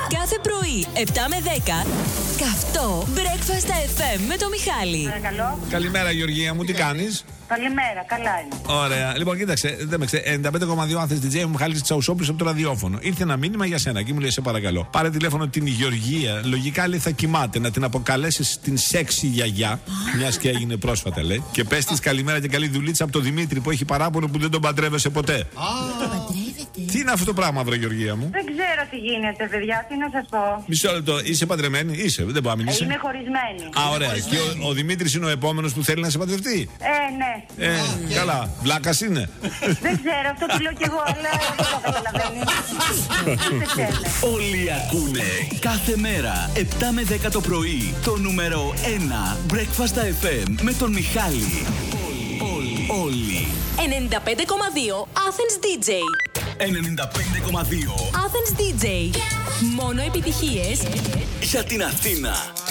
Κάθε πρωί, 7 με 10, καυτό Breakfast FM με το Μιχάλη. Παρακαλώ. Καλημέρα, Γεωργία μου, τι κάνεις? Καλημέρα, καλά είναι. Ωραία. Λοιπόν, κοίταξε, δεν με ξέρει. 95,2 Άθες DJ, μου Μιχάλης Τσαουσόπουλος από το ραδιόφωνο. Ήρθε ένα μήνυμα για σένα και μου λέει: σε παρακαλώ, πάρε τηλέφωνο την Γεωργία. Λογικά λέει θα κοιμάται, να την αποκαλέσει την σεξι γιαγιά, μια και έγινε πρόσφατα λέει. Και πες της καλημέρα και καλή δουλίτσα από τον Δημήτρη που έχει παράπονο που δεν τον παντρεύεσαι ποτέ. Τι είναι αυτό το πράγμα, βρε Γεωργία μου? Δεν ξέρω τι γίνεται, παιδιά, τι να σας πω. Μισό λεπτό, είσαι παντρεμένη, είσαι, δεν μπορεί να μην είσαι. Είμαι χωρισμένη. Α, ωραία. Και ο Δημήτρης είναι ο επόμενος που θέλει να σε παντρευτεί. Ναι. Καλά. Βλάκας είναι. Δεν ξέρω, αυτό που λέω κι εγώ, αλλά δεν το καταλαβαίνει. Όλοι ακούνε κάθε μέρα 7 με 10 το πρωί το νούμερο 1 Breakfast FM με τον Μιχάλη. Όλοι. 95,2 Athens DJ. 95,2 Athens DJ. Μόνο επιτυχίες για την Αθήνα.